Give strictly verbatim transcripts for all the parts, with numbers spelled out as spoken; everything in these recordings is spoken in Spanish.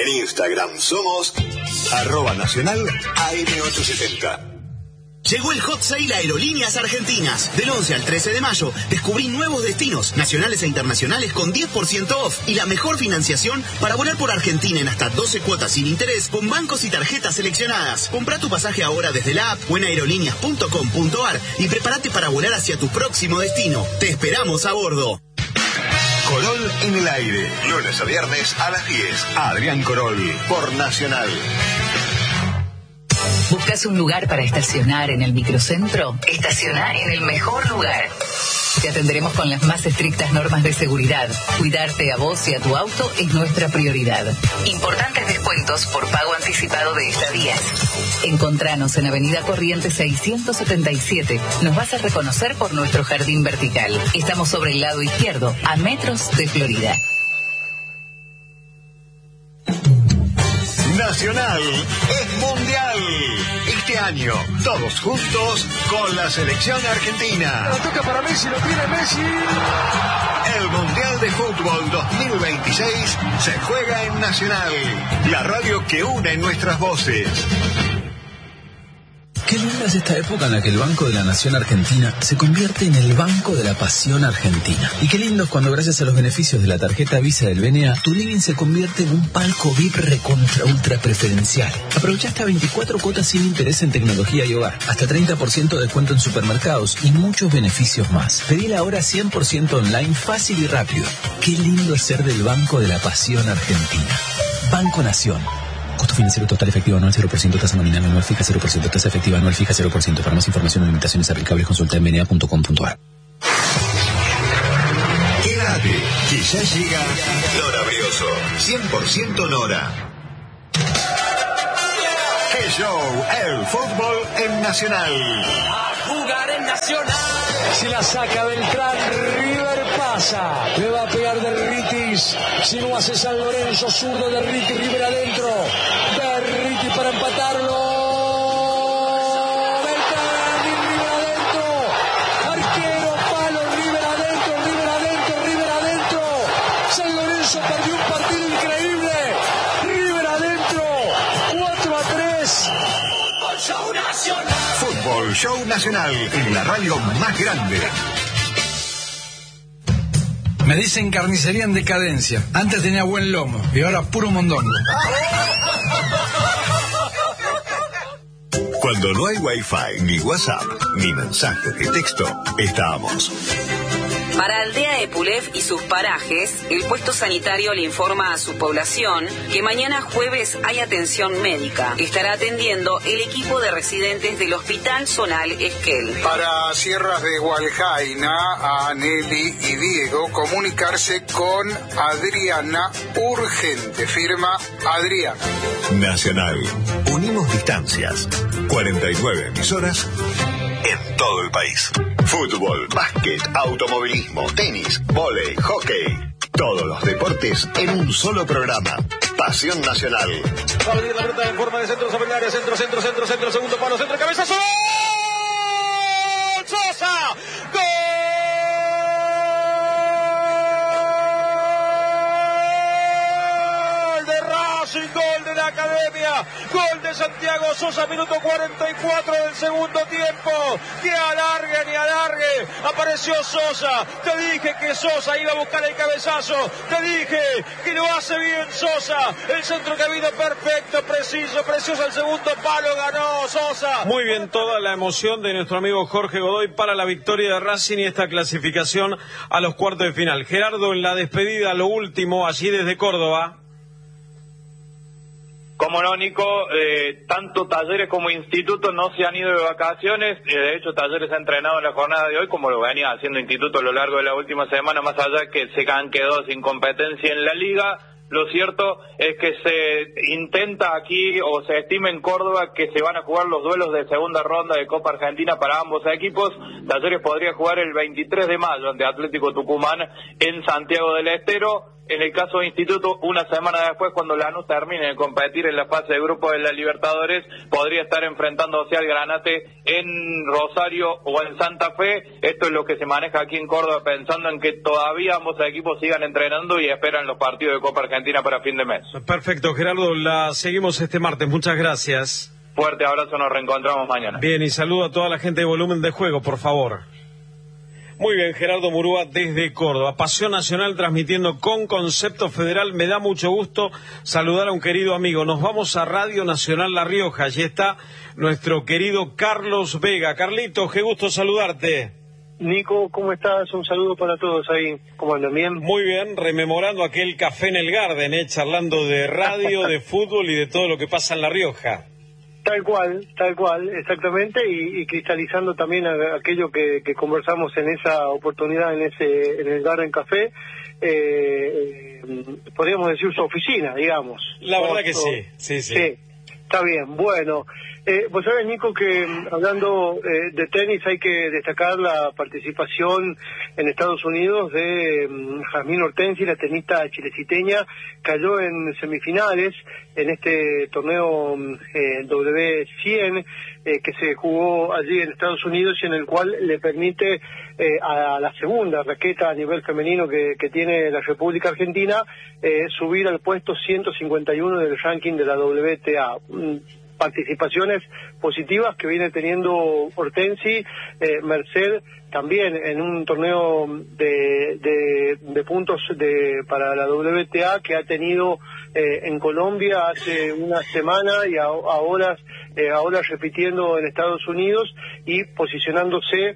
En Instagram somos arroba nacional A M ochocientos setenta. Llegó el Hot Sale a Aerolíneas Argentinas. Del once al trece de mayo, descubrí nuevos destinos, nacionales e internacionales con diez por ciento off y la mejor financiación para volar por Argentina en hasta doce cuotas sin interés con bancos y tarjetas seleccionadas. Comprá tu pasaje ahora desde la app o en aerolíneas punto com punto ar y prepárate para volar hacia tu próximo destino. Te esperamos a bordo. Corol en el aire, lunes a viernes a las diez. Adrián Corol, por Nacional. ¿Buscas un lugar para estacionar en el microcentro? Estacioná en el mejor lugar. Te atenderemos con las más estrictas normas de seguridad. Cuidarte a vos y a tu auto es nuestra prioridad. Importantes descuentos por pago anticipado de estadías. Encontranos en Avenida Corrientes seiscientos setenta y siete. Nos vas a reconocer por nuestro jardín vertical. Estamos sobre el lado izquierdo, a metros de Florida. Nacional es mundial. Este año, todos juntos con la selección argentina. La toca para Messi, lo tiene Messi. El Mundial de Fútbol dos mil veintiséis se juega en Nacional, la radio que une nuestras voces. Qué linda es esta época en la que el Banco de la Nación Argentina se convierte en el Banco de la Pasión Argentina. Y qué lindo es cuando, gracias a los beneficios de la tarjeta Visa del B N A, tu living se convierte en un palco V I P recontra ultra preferencial. Aprovecha hasta veinticuatro cuotas sin interés en tecnología y hogar, hasta treinta por ciento de descuento en supermercados y muchos beneficios más. Pedila ahora cien por ciento online, fácil y rápido. Qué lindo es ser del Banco de la Pasión Argentina. Banco Nación. Costo financiero total efectivo anual cero por ciento, tasa nominal anual fija cero por ciento, tasa efectiva anual fija cero por ciento. Para más información o limitaciones aplicables, consulta en b n a punto com punto ar. Quédate, que ya llega Nora Brioso, cien por ciento Nora. G-Show, el fútbol en Nacional. A jugar en Nacional. Si la saca Beltrán, River pasa. Le va a pegar Derritis. Si no hace San Lorenzo, zurdo Derriti, River adentro. Derriti para empatarlo. Beltrán y River adentro. Arquero, palo, River adentro, River adentro, River adentro. San Lorenzo perdió un partido increíble. River adentro. cuatro a tres. Fútbol Show Nacional. Fútbol Show Nacional, en la radio más grande. Me dicen carnicería en decadencia. Antes tenía buen lomo y ahora puro mondongo. Cuando no hay wifi, ni WhatsApp, ni mensajes de texto, estamos. Para Aldea Epulef y sus parajes, el puesto sanitario le informa a su población que mañana jueves hay atención médica. Estará atendiendo el equipo de residentes del Hospital Zonal Esquel. Para Sierras de Hualjaina, a Nelly y Diego, comunicarse con Adriana urgente. Firma Adriana. Nacional. Unimos distancias. cuarenta y nueve emisoras en todo el país. Fútbol, básquet, automovilismo, tenis, vóley, hockey. Todos los deportes en un solo programa. Pasión Nacional. Va a venir la pelota en forma de centro sobre el área. Centro, centro, centro, centro, segundo palo, centro, cabezazo. ¡Sosa! ¡Gol! Gol de la Academia, gol de Santiago Sosa, minuto cuarenta y cuatro del segundo tiempo. Que alargue ni alargue, apareció Sosa. Te dije que Sosa iba a buscar el cabezazo, te dije que lo hace bien Sosa. El centro que vino perfecto, preciso, precioso, el segundo palo, ganó Sosa. Muy bien, toda la emoción de nuestro amigo Jorge Godoy para la victoria de Racing y esta clasificación a los cuartos de final. Gerardo, en la despedida, lo último, allí desde Córdoba. Como no, Nico, eh, tanto Talleres como Instituto no se han ido de vacaciones. Eh, de hecho, Talleres ha entrenado en la jornada de hoy, como lo venía haciendo Instituto a lo largo de la última semana, más allá que se han quedado sin competencia en la liga. Lo cierto es que se intenta aquí, o se estima en Córdoba, que se van a jugar los duelos de segunda ronda de Copa Argentina para ambos equipos. Talleres podría jugar el veintitrés de mayo ante Atlético Tucumán en Santiago del Estero. En el caso de Instituto, una semana después, cuando Lanús termine de competir en la fase de grupo de la Libertadores, podría estar enfrentándose al Granate en Rosario o en Santa Fe. Esto es lo que se maneja aquí en Córdoba, pensando en que todavía ambos equipos sigan entrenando y esperan los partidos de Copa Argentina para fin de mes. Perfecto, Gerardo, la seguimos este martes. Muchas gracias. Fuerte abrazo, nos reencontramos mañana. Bien, y saludo a toda la gente de Volumen de Juego, por favor. Muy bien, Gerardo Murúa desde Córdoba. Pasión Nacional transmitiendo con Concepto Federal. Me da mucho gusto saludar a un querido amigo. Nos vamos a Radio Nacional La Rioja. Allí está nuestro querido Carlos Vega. Carlitos, qué gusto saludarte. Nico, ¿cómo estás? Un saludo para todos ahí. ¿Cómo andan? ¿Bien? Muy bien, rememorando aquel café en el Garden, ¿eh? Charlando de radio, de fútbol y de todo lo que pasa en La Rioja. Tal cual, tal cual, exactamente, y, y cristalizando también a, aquello que, que conversamos en esa oportunidad, en ese en el Garden Café, eh, eh, podríamos decir su oficina, digamos. La verdad que sí, sí, sí. Sí, está bien, bueno. Eh, vos sabés, Nico, que hablando eh, de tenis hay que destacar la participación en Estados Unidos de um, Jazmín Hortensi, la tenista chileciteña, cayó en semifinales en este torneo eh, W cien eh, que se jugó allí en Estados Unidos y en el cual le permite eh, a la segunda raqueta a nivel femenino que, que tiene la República Argentina eh, subir al puesto ciento cincuenta y uno del ranking de la W T A. Participaciones positivas que viene teniendo Hortensi, eh, Merced también en un torneo de, de, de puntos de para la W T A que ha tenido eh, en Colombia hace una semana y a, ahora, eh, ahora repitiendo en Estados Unidos y posicionándose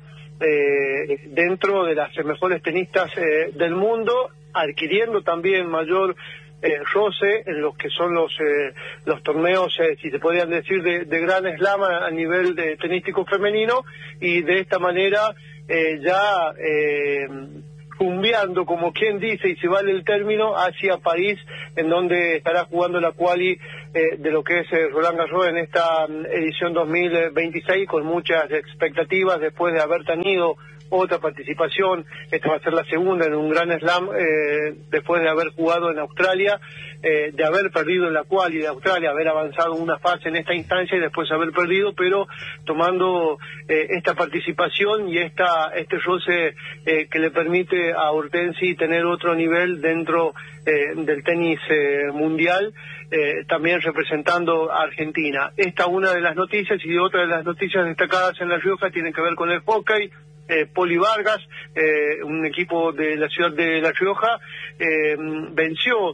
eh, dentro de las mejores tenistas eh, del mundo, adquiriendo también mayor Eh, roce en los que son los eh, los torneos, eh, si se podrían decir, de, de gran slam a, a nivel de tenístico femenino, y de esta manera eh, ya eh, cumbiando, como quien dice, y si vale el término, hacia París, en donde estará jugando la quali eh, de lo que es eh, Roland Garros en esta edición dos mil veintiséis, con muchas expectativas después de haber tenido otra participación. Esta va a ser la segunda en un gran slam, eh, después de haber jugado en Australia, eh, de haber perdido en la quali de Australia, haber avanzado una fase en esta instancia y después haber perdido, pero tomando eh, esta participación y esta este roce eh, que le permite a Hortensi tener otro nivel dentro eh, del tenis eh, mundial, eh, también representando a Argentina. Esta una de las noticias, y otra de las noticias destacadas en La Rioja tienen que ver con el hockey. Eh, Poli Vargas, eh, un equipo de la ciudad de La Rioja, eh, venció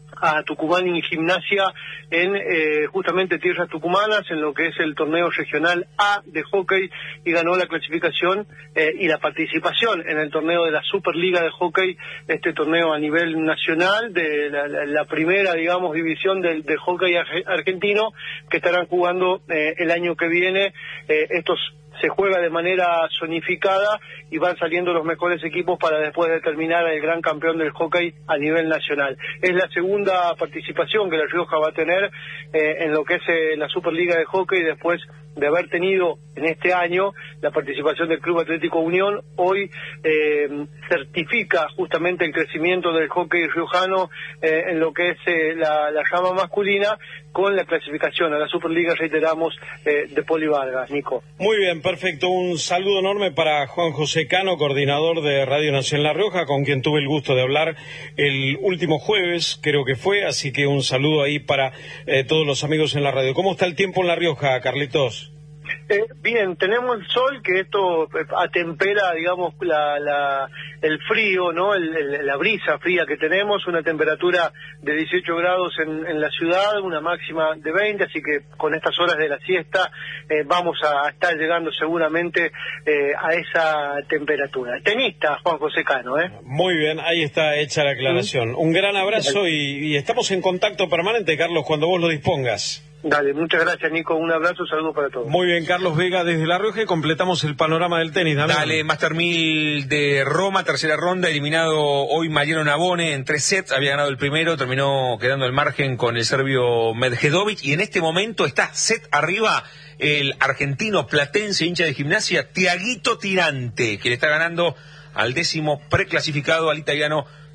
a Tucumán y Gimnasia en eh, justamente tierras tucumanas, en lo que es el torneo regional A de hockey, y ganó la clasificación eh, y la participación en el torneo de la Superliga de hockey, este torneo a nivel nacional, de la, la, la primera, digamos, división del, del hockey argentino, que estarán jugando eh, el año que viene. Eh, estos se juega de manera zonificada y van saliendo los mejores equipos para después determinar al gran campeón del hockey a nivel nacional. Es la segunda participación que La Rioja va a tener eh, en lo que es eh, la Superliga de hockey, después de haber tenido en este año la participación del Club Atlético Unión. Hoy eh, certifica justamente el crecimiento del hockey riojano eh, en lo que es eh, la, la rama masculina, con la clasificación a la Superliga, reiteramos, eh, de Poli Vargas. Nico. Muy bien, perfecto. Un saludo enorme para Juan José Cano, coordinador de Radio Nacional La Rioja, con quien tuve el gusto de hablar el último jueves, creo que fue, así que un saludo ahí para eh, todos los amigos en la radio. ¿Cómo está el tiempo en La Rioja, Carlitos? Eh, bien, tenemos el sol, que esto atempera, digamos, la, la, el frío, ¿no? El, el, la brisa fría que tenemos, una temperatura de dieciocho grados en, en la ciudad, una máxima de veinte, así que con estas horas de la siesta eh, vamos a estar llegando seguramente eh, a esa temperatura. Tenista, Juan José Cano, ¿eh? Muy bien, ahí está hecha la aclaración. ¿Sí? Un gran abrazo y, y estamos en contacto permanente, Carlos, cuando vos lo dispongas. Dale, muchas gracias, Nico. Un abrazo, saludos para todos. Muy bien, Carlos Vega desde La Rioja, y completamos el panorama del tenis. Dale, Dale Master mil de Roma, tercera ronda, eliminado hoy Mariano Navone en tres sets, había ganado el primero, terminó quedando al margen con el serbio Medjedovic, y en este momento está set arriba el argentino platense, hincha de Gimnasia, Tiaguito Tirante, que le está ganando al décimo preclasificado, al italiano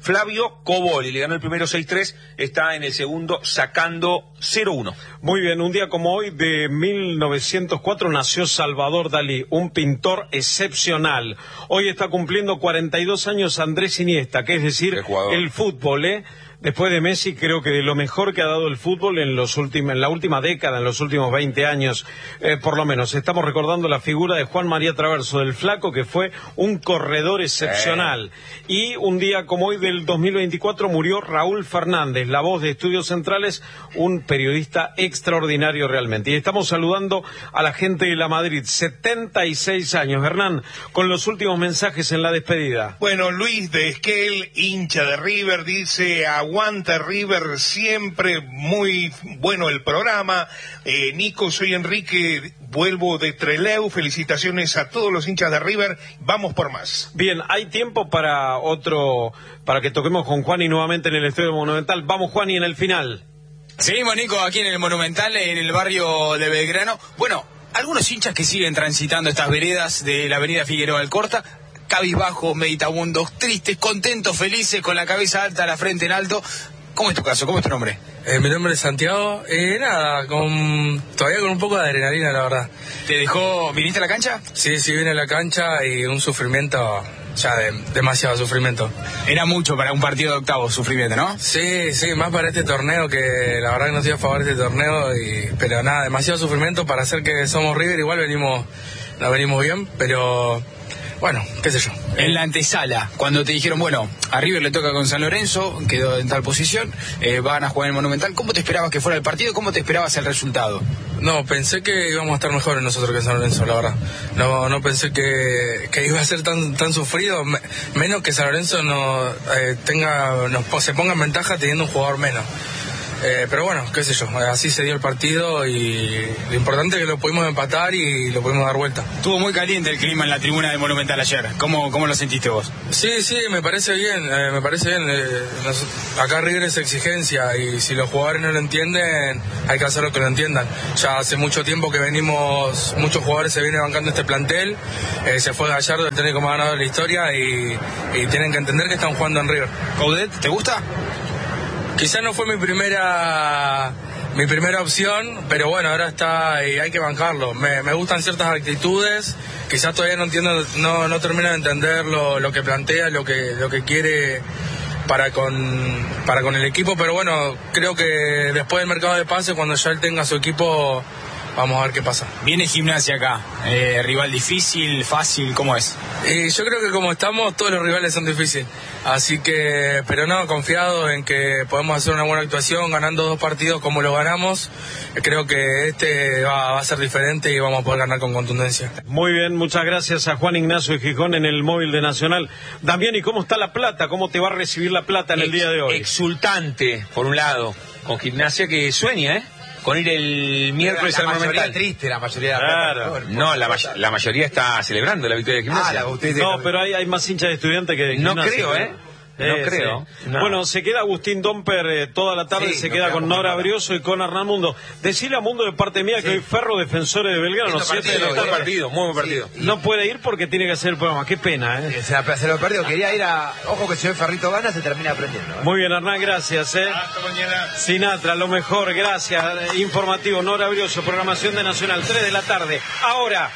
Flavio Coboli. Le ganó el primero seis tres, está en el segundo sacando cero uno. Muy bien, un día como hoy de mil novecientos cuatro nació Salvador Dalí, un pintor excepcional. Hoy está cumpliendo cuarenta y dos años Andrés Iniesta, que es decir, el fútbol, ¿eh? Después de Messi, creo que de lo mejor que ha dado el fútbol en los últimos, en la última década, en los últimos veinte años, eh, por lo menos. Estamos recordando la figura de Juan María Traverso, del Flaco, que fue un corredor excepcional. Eh. Y un día como hoy del dos mil veinticuatro murió Raúl Fernández, la voz de Estudios Centrales, un periodista extraordinario realmente. Y estamos saludando a la gente de la Madrid, setenta y seis años. Hernán, con los últimos mensajes en la despedida. Bueno, Luis de Esquel, hincha de River, dice: aguanta River, siempre muy bueno el programa. Eh, Nico, soy Enrique, vuelvo de Trelew, felicitaciones a todos los hinchas de River, vamos por más. Bien, hay tiempo para otro, para que toquemos con Juani nuevamente en el Estadio Monumental. Vamos, Juani, en el final. Seguimos, Nico, aquí en el Monumental, en el barrio de Belgrano. Bueno, algunos hinchas que siguen transitando estas veredas de la avenida Figueroa Alcorta, cabizbajos, meditabundos, tristes, contentos, felices, con la cabeza alta, la frente en alto. ¿Cómo es tu caso? ¿Cómo es tu nombre? Eh, mi nombre es Santiago. Eh, nada, con, todavía con un poco de adrenalina, la verdad. ¿Te dejó, viniste a la cancha? Sí, sí, vine a la cancha y un sufrimiento, ya de, demasiado sufrimiento. Era mucho para un partido de octavos, sufrimiento, ¿no? Sí, sí, más para este torneo, que la verdad que no estoy a favor de este torneo, y, pero nada, demasiado sufrimiento para hacer que somos River. Igual venimos, no venimos bien, pero... Bueno, qué sé yo. En la antesala, cuando te dijeron, bueno, a River le toca con San Lorenzo, quedó en tal posición, eh, van a jugar en el Monumental, ¿cómo te esperabas que fuera el partido? ¿Cómo te esperabas el resultado? No, pensé que íbamos a estar mejores nosotros que San Lorenzo, la verdad. No, no pensé que, que iba a ser tan tan sufrido, menos que San Lorenzo no eh, tenga nos, se ponga en ventaja teniendo un jugador menos. Eh, pero bueno, qué sé yo, así se dio el partido y lo importante es que lo pudimos empatar y lo pudimos dar vuelta. Estuvo muy caliente el clima en la tribuna del Monumental ayer. ¿Cómo, cómo lo sentiste vos? Sí, sí, me parece bien, eh, me parece bien. Eh, nos, acá River es exigencia y si los jugadores no lo entienden, hay que hacer lo que lo entiendan. Ya hace mucho tiempo que venimos, muchos jugadores se vienen bancando este plantel. Eh, se fue Gallardo, el técnico más ganador de la historia, y, y tienen que entender que están jugando en River. ¿Coudet, te gusta? Quizás no fue mi primera mi primera opción, pero bueno, ahora está y hay que bancarlo. Me, me gustan ciertas actitudes, quizás todavía no entiendo, no, no termino de entender lo, lo que plantea, lo que, lo que quiere para con, para con el equipo, pero bueno, creo que después del mercado de pases, cuando ya él tenga su equipo, vamos a ver qué pasa. Viene Gimnasia acá, eh, rival difícil, fácil, ¿cómo es? Y yo creo que como estamos, todos los rivales son difíciles. Así que, pero no, confiado en que podemos hacer una buena actuación, ganando dos partidos como lo ganamos. Creo que este va, va a ser diferente y vamos a poder ganar con contundencia. Muy bien, muchas gracias a Juan Ignacio de Gijón en el móvil de Nacional. Damián, ¿y cómo está La Plata? ¿Cómo te va a recibir La Plata en Ex, el día de hoy? Exultante, por un lado, con Gimnasia que sueña, ¿eh? Con ir el miércoles al Monumental. La mayoría triste, la mayoría. Claro. No, la, la mayoría está celebrando la victoria de Gimnasia. Ah, la, no, pero hay, hay más hinchas de Estudiantes que de Gimnasia. No creo, ¿eh? No eh, creo. Sí. No. Bueno, se queda Agustín Domper eh, toda la tarde, sí, se queda con Nora Brioso y con Hernán Mundo. Decirle a Mundo de parte mía sí. que hoy Ferro Defensores de Belgrano, siete de la tarde. Muy partido, muy buen partido. Sí. No puede ir porque tiene que hacer el programa. Qué pena, ¿eh? Se, la, se lo perdió. Quería ir a... Ojo que si hoy Ferrito gana, se termina aprendiendo. ¿eh? Muy bien, Hernán, gracias. ¿eh? Hasta mañana. Sinatra, lo mejor, gracias. Eh, informativo, Nora Brioso, programación de Nacional, tres de la tarde. Ahora...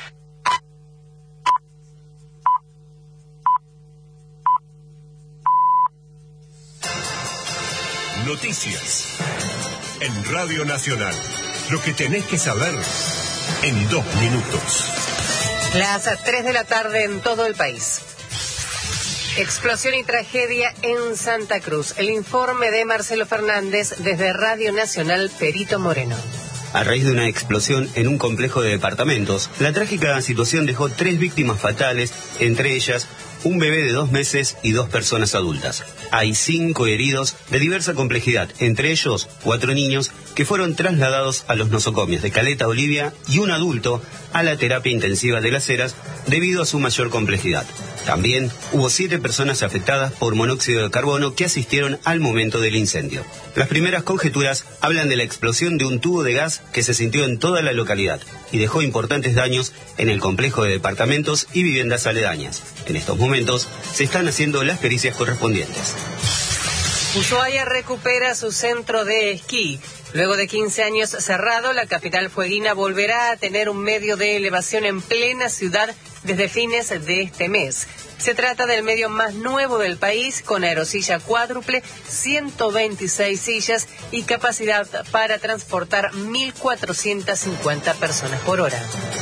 Noticias en Radio Nacional. Lo que tenés que saber en dos minutos. Las tres de la tarde en todo el país. Explosión y tragedia en Santa Cruz. El informe de Marcelo Fernández desde Radio Nacional, Perito Moreno. A raíz de una explosión en un complejo de departamentos, la trágica situación dejó tres víctimas fatales, entre ellas un bebé de dos meses y dos personas adultas. Hay cinco heridos de diversa complejidad, entre ellos cuatro niños que fueron trasladados a los nosocomios de Caleta Olivia y un adulto a la terapia intensiva de Las Heras debido a su mayor complejidad. También hubo siete personas afectadas por monóxido de carbono que asistieron al momento del incendio. Las primeras conjeturas hablan de la explosión de un tubo de gas que se sintió en toda la localidad y dejó importantes daños en el complejo de departamentos y viviendas aledañas. En estos momentos se están haciendo las pericias correspondientes. Ushuaia recupera su centro de esquí. Luego de quince años cerrado, la capital fueguina volverá a tener un medio de elevación en plena ciudad desde fines de este mes. Se trata del medio más nuevo del país, con aerosilla cuádruple, ciento veintiséis sillas y capacidad para transportar mil cuatrocientas cincuenta personas por hora.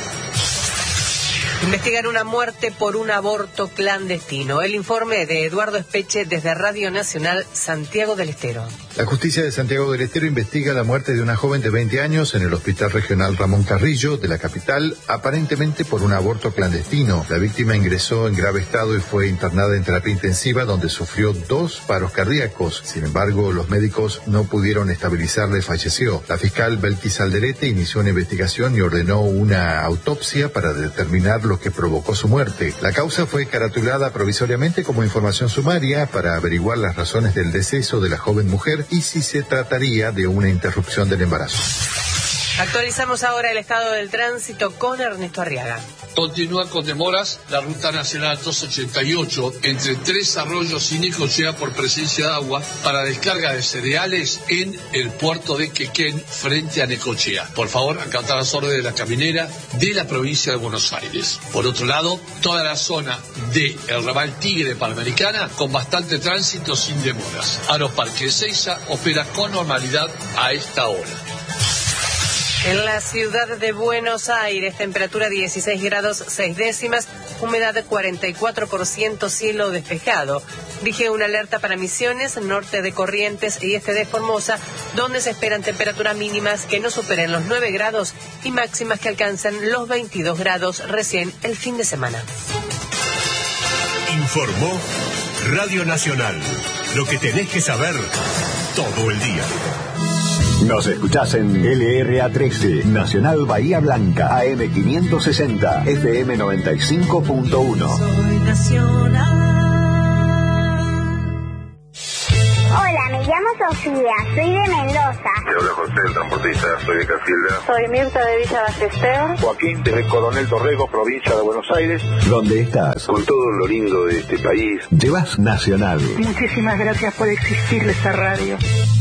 Investigan una muerte por un aborto clandestino. El informe de Eduardo Espeche desde Radio Nacional, Santiago del Estero. La justicia de Santiago del Estero investiga la muerte de una joven de veinte años en el Hospital Regional Ramón Carrillo de la capital, aparentemente por un aborto clandestino. La víctima ingresó en grave estado y fue internada en terapia intensiva, donde sufrió dos paros cardíacos. Sin embargo, los médicos no pudieron estabilizarla y falleció. La fiscal Belkis Alderete inició una investigación y ordenó una autopsia para determinar lo que provocó su muerte. La causa fue caratulada provisoriamente como información sumaria para averiguar las razones del deceso de la joven mujer y si se trataría de una interrupción del embarazo. Actualizamos ahora el estado del tránsito con Ernesto Arriaga. Continúa con demoras la ruta nacional doscientos ochenta y ocho entre Tres Arroyos y Necochea por presencia de agua para descarga de cereales en el puerto de Quequén frente a Necochea. Por favor, acatar las órdenes de la caminera de la provincia de Buenos Aires. Por otro lado, toda la zona de el ramal Tigre Panamericana con bastante tránsito sin demoras. Aeroparque Ezeiza opera con normalidad a esta hora. En la ciudad de Buenos Aires, temperatura dieciséis grados seis décimas, humedad cuarenta y cuatro por ciento, cielo despejado. Rige una alerta para Misiones, norte de Corrientes y este de Formosa, donde se esperan temperaturas mínimas que no superen los nueve grados y máximas que alcancen los veintidós grados recién el fin de semana. Informó Radio Nacional. Lo que tenés que saber todo el día. Nos escuchás en L R A trece, Nacional Bahía Blanca, A M quinientos sesenta, F M noventa y cinco punto uno. Soy Nacional. Hola, me llamo Sofía, soy de Mendoza. Te habla José, el transportista, soy de Casilda. Soy Mirta de Villa Ballester. Joaquín, desde Coronel Dorrego, provincia de Buenos Aires. ¿Dónde estás? Con todo lo lindo de este país. Llevas Nacional. Muchísimas gracias por existir esta radio.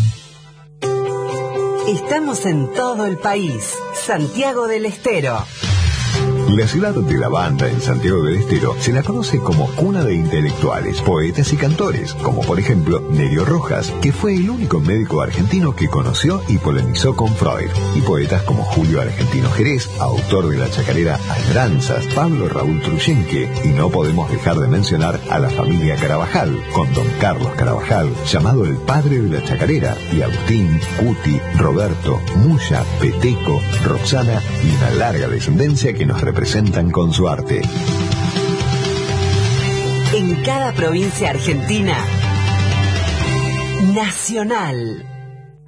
Estamos en todo el país. Santiago del Estero. La ciudad de la banda en Santiago del Estero se la conoce como cuna de intelectuales, poetas y cantores, como por ejemplo Nerio Rojas, que fue el único médico argentino que conoció y polemizó con Freud, y poetas como Julio Argentino Jerez, autor de la chacarera Añoranzas, Pablo Raúl Truyhenque, y no podemos dejar de mencionar a la familia Carabajal, con don Carlos Carabajal, llamado el padre de la chacarera, y Agustín, Cuti, Roberto, Muya, Peteco, Roxana y una larga descendencia que nos representan con su arte. En cada provincia argentina, Nacional.